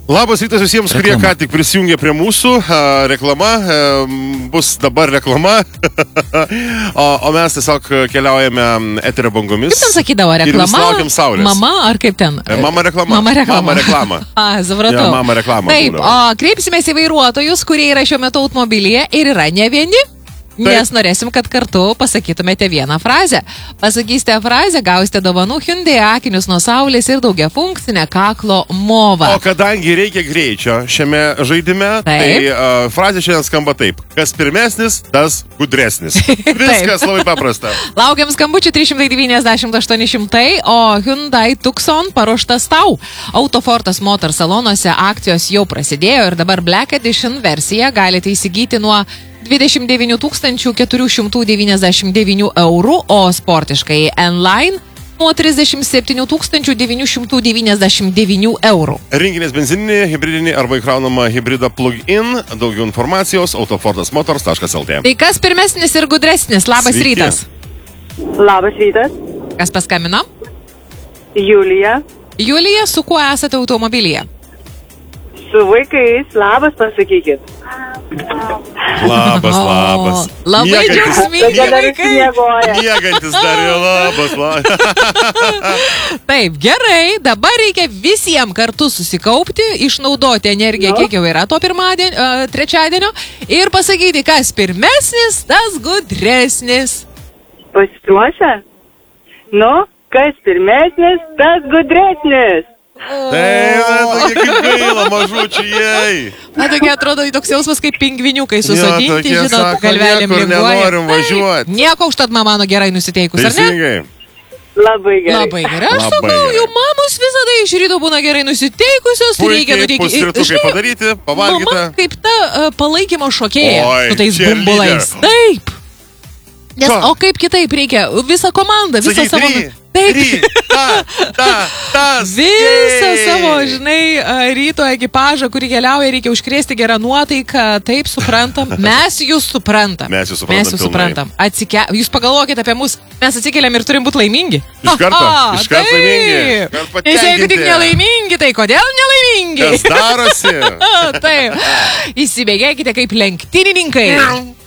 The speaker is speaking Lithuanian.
Labas rytas visiems, kurie ką tik prisijungė prie mūsų. Reklama, bus dabar reklama. o mes tiesiog keliaujame eterio bangomis. Kaip ten sakydavo, reklama? Ir vis laukiam saulės. Mama ar kaip ten? Mama reklama. Mama reklama. Mama reklama. Supratau. Ja, mama reklama. Taip, kreipsimės į vairuotojus, kurie yra šiuo metu automobilyje ir yra ne vieni. Nes norėsim, kad kartu pasakytumėte vieną frazę. Pasakysite frazę, gausite dovanų Hyundai akinius nuo saulės ir daugia funkcinę kaklo movą. O kadangi reikia greičio šiame žaidime, tai frazė šiandien skamba taip. Kas pirmesnis, tas gudresnis. Viskas labai paprasta. Laukiam skambučių 390-800, o Hyundai Tucson paruoštas tau. Autofortas Motor salonuose akcijos jau prasidėjo ir dabar Black Edition versiją galite įsigyti nuo 29 499 eurų, o sportiškai N-Line nuo 37 999 eurų. Rinkinės benzininį, hibridinį arba įkraunamą hybridą plug-in. Daugiau informacijos autofortasmotors.lt. Tai kas pirmesnis ir gudresnis? Labas rytas. Labas rytas. Kas paskambino? Julija. Julija, su kuo esate automobilyje? Su vaikais. Labas, pasakykit. Labas. Labai džiaugsmingi vaikai. Miegantis dar ir labas. Taip, gerai, dabar reikia visiems kartu susikaupti, išnaudoti energiją, kiek jau yra to trečiadienio ir pasakyti, kas pirmesnis, tas gudresnis. Pasiruošę? Nu, kas pirmesnis, tas gudresnis. Taip, kaip gaila, mažučiai. Na, tokia atrodo toks jausmas kaip pingviniukai susodinti, žinot, galvelėm nenorim važiuoti. Nieko užtat mano gerai nusiteikus, ar ne? Teisingai. Labai gerai. Labai gerai. Aš sakau, jų mamos visada iš ryto būna gerai nusiteikusios, reikia nuteikti. Pusrytukai padaryti, pavalgyti. Mama kaip ta palaikymo šokėja su tais cheerleader. bumbulais. Taip. Nes, o kaip kitaip reikia? Visą komandą, visą savo... Taip. Visą savo, žinai, ryto ekipažą, kurį keliauja, reikia užkrėsti gerą nuotaiką. Taip, suprantam. Mes jūs suprantam. Mes jūs suprantam. Jūs pagalvokite apie mus. Mes atsikeliam ir turim būti laimingi. Iš karto laimingi. Nes jeigu tik nelaimingi, tai kodėl nelaimingi? Kas darosi? Taip. Įsibėgėkite kaip lenktynininkai.